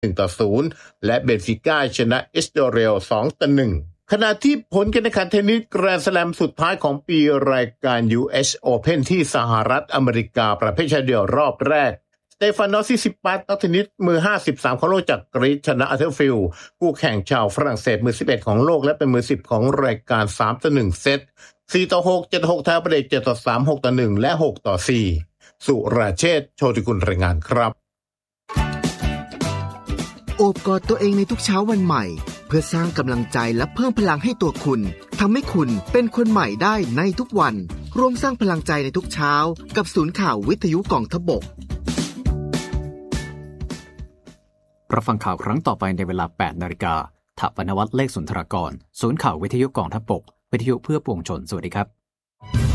1-0 และเบนฟิก้าชนะเอสโดเรล 2-1 ขณะที่ผลการแข่งขันเทนนิสแกรนด์สแลมสุดท้ายของปีรายการ US Open ที่สหรัฐอเมริกาประเภทชายเดี่ยวรอบแรกสเตฟานอส ซิซิปัสนักเทนนิสมือ53ของโลกจากกรีซชนะอาเธอร์ฟิลด์คู่แข่งชาวฝรั่งเศสมือ11ของโลกและเป็นมือ10ของรายการ 3-1 เซต 4-6 7-6 แถวประเดก 7-3 6-1 และ 6-4 สุรเชษฐ์ โชติกุลรายงานครับโอบกอดตัวเองในทุกเช้าวันใหม่เพื่อสร้างกำลังใจและเพิ่มพลังให้ตัวคุณทำให้คุณเป็นคนใหม่ได้ในทุกวันร่วมสร้างพลังใจในทุกเช้ากับศูนย์ข่าววิทยุกองทัพบกรับฟังข่าวครั้งต่อไปในเวลา 8 นาฬิกาถปนวัฒน์ เลขสุนทรากรศูนย์ข่าววิทยุกองทัพบกวิทยุเพื่อปวงชนสวัสดีครับ